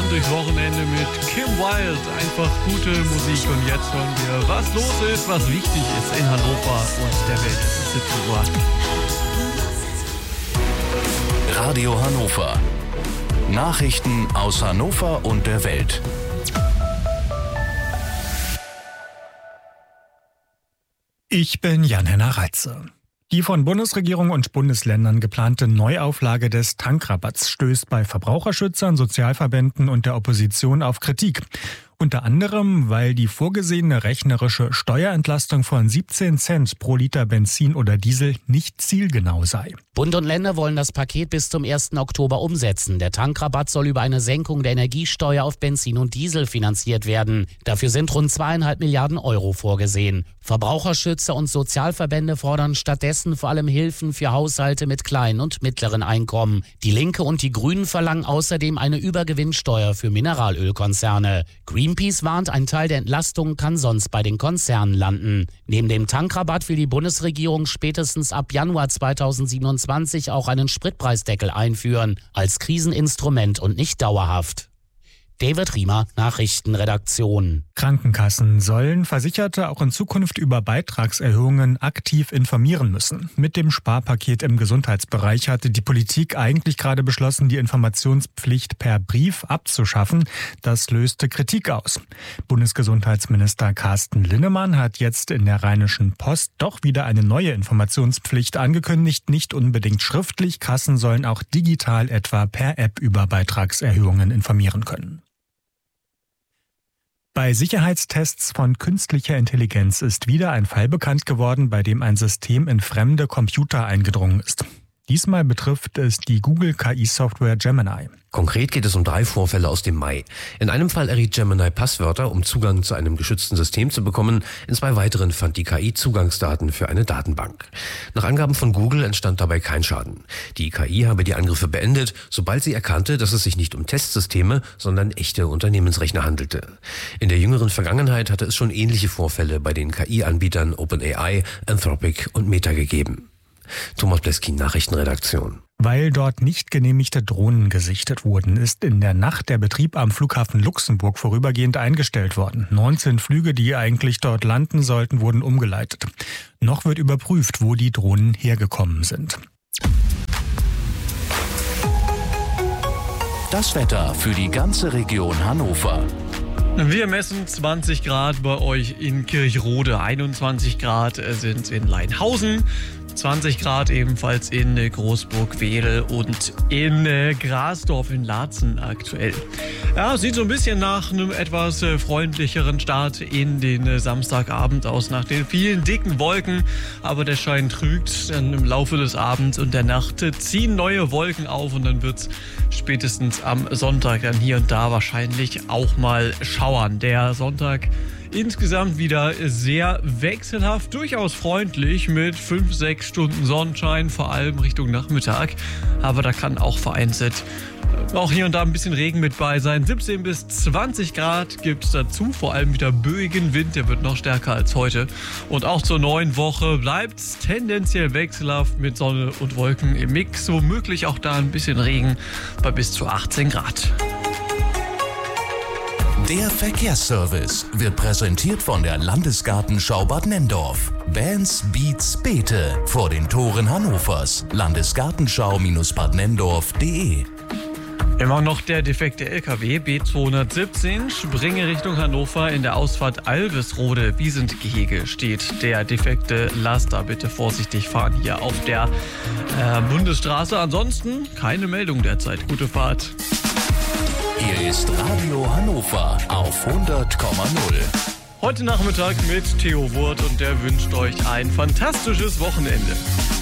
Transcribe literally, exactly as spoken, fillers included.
entspannt durchs Wochenende mit Kim Wilde. Einfach gute Musik. Und jetzt hören wir, was los ist, was wichtig ist in Hannover und der Welt. Es ist siebzehn Uhr. Radio Hannover. Nachrichten aus Hannover und der Welt. Ich bin Jan-Henner Reitze. Die von Bundesregierung und Bundesländern geplante Neuauflage des Tankrabatts stößt bei Verbraucherschützern, Sozialverbänden und der Opposition auf Kritik. Unter anderem, weil die vorgesehene rechnerische Steuerentlastung von siebzehn Cent pro Liter Benzin oder Diesel nicht zielgenau sei. Bund und Länder wollen das Paket bis zum ersten Oktober umsetzen. Der Tankrabatt soll über eine Senkung der Energiesteuer auf Benzin und Diesel finanziert werden. Dafür sind rund zweieinhalb Milliarden Euro vorgesehen. Verbraucherschützer und Sozialverbände fordern stattdessen vor allem Hilfen für Haushalte mit kleinen und mittleren Einkommen. Die Linke und die Grünen verlangen außerdem eine Übergewinnsteuer für Mineralölkonzerne. Greenpeace warnt, ein Teil der Entlastung kann sonst bei den Konzernen landen. Neben dem Tankrabatt will die Bundesregierung spätestens ab Januar zweitausendsiebenundzwanzig auch einen Spritpreisdeckel einführen, als Kriseninstrument und nicht dauerhaft. David Riemer, Nachrichtenredaktion. Krankenkassen sollen Versicherte auch in Zukunft über Beitragserhöhungen aktiv informieren müssen. Mit dem Sparpaket im Gesundheitsbereich hatte die Politik eigentlich gerade beschlossen, die Informationspflicht per Brief abzuschaffen. Das löste Kritik aus. Bundesgesundheitsminister Carsten Linnemann hat jetzt in der Rheinischen Post doch wieder eine neue Informationspflicht angekündigt. Nicht unbedingt schriftlich. Kassen sollen auch digital etwa per App über Beitragserhöhungen informieren können. Bei Sicherheitstests von künstlicher Intelligenz ist wieder ein Fall bekannt geworden, bei dem ein System in fremde Computer eingedrungen ist. Diesmal betrifft es die Google-K I-Software Gemini. Konkret geht es um drei Vorfälle aus dem Mai. In einem Fall erriet Gemini Passwörter, um Zugang zu einem geschützten System zu bekommen. In zwei weiteren fand die K I Zugangsdaten für eine Datenbank. Nach Angaben von Google entstand dabei kein Schaden. Die K I habe die Angriffe beendet, sobald sie erkannte, dass es sich nicht um Testsysteme, sondern echte Unternehmensrechner handelte. In der jüngeren Vergangenheit hatte es schon ähnliche Vorfälle bei den K I-Anbietern OpenAI, Anthropic und Meta gegeben. Thomas Bleskin, Nachrichtenredaktion. Weil dort nicht genehmigte Drohnen gesichtet wurden, ist in der Nacht der Betrieb am Flughafen Luxemburg vorübergehend eingestellt worden. neunzehn Flüge, die eigentlich dort landen sollten, wurden umgeleitet. Noch wird überprüft, wo die Drohnen hergekommen sind. Das Wetter für die ganze Region Hannover. Wir messen zwanzig Grad bei euch in Kirchrode, einundzwanzig Grad sind in Leinhausen, zwanzig Grad ebenfalls in Großburg-Wedel und in Grasdorf in Laatzen aktuell. Ja, sieht so ein bisschen nach einem etwas freundlicheren Start in den Samstagabend aus, nach den vielen dicken Wolken. Aber der Schein trügt, dann im Laufe des Abends und der Nacht ziehen neue Wolken auf und dann wird es spätestens am Sonntag dann hier und da wahrscheinlich auch mal schauern. Der Sonntag insgesamt wieder sehr wechselhaft, durchaus freundlich mit fünf, sechs Stunden Sonnenschein, vor allem Richtung Nachmittag. Aber da kann auch vereinzelt auch hier und da ein bisschen Regen mit bei sein. siebzehn bis zwanzig Grad gibt es dazu, vor allem wieder böigen Wind, der wird noch stärker als heute. Und auch zur neuen Woche bleibt es tendenziell wechselhaft mit Sonne und Wolken im Mix, womöglich auch da ein bisschen Regen bei bis zu achtzehn Grad. Der Verkehrsservice wird präsentiert von der Landesgartenschau Bad Nenndorf. Bands, Beats, Beete vor den Toren Hannovers. Landesgartenschau Bad Nenndorf punkt de. Immer noch der defekte L K W B zweihundertsiebzehn, Springe Richtung Hannover in der Ausfahrt Alvesrode-Wiesentgehege steht der defekte Laster. Bitte vorsichtig fahren hier auf der äh, Bundesstraße. Ansonsten keine Meldung derzeit. Gute Fahrt. Hier ist Radio Hannover auf hundert Komma null. Heute Nachmittag mit Theo Wurth und der wünscht euch ein fantastisches Wochenende.